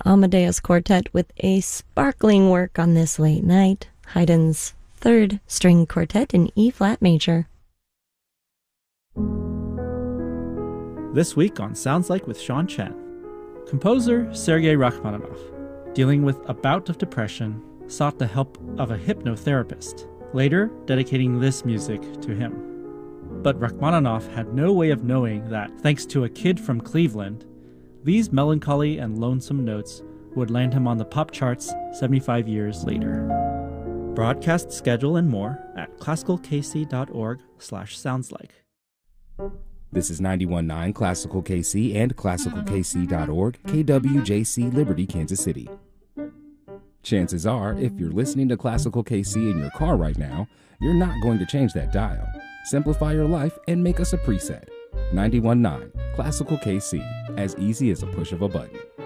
Amadeus Quartet with a sparkling work on this late night, Haydn's Third String Quartet in E-flat major. This week on Sounds Like with Sean Chen, composer Sergei Rachmaninoff, dealing with a bout of depression, sought the help of a hypnotherapist, later dedicating this music to him. But Rachmaninoff had no way of knowing that, thanks to a kid from Cleveland, these melancholy and lonesome notes would land him on the pop charts 75 years later. Broadcast schedule and more at classicalkc.org/soundslike. This is 91.9 Classical KC and classicalkc.org, KWJC, Liberty, Kansas City. Chances are, if you're listening to Classical KC in your car right now, you're not going to change that dial. Simplify your life and make us a preset. 91.9 Classical KC, as easy as a push of a button.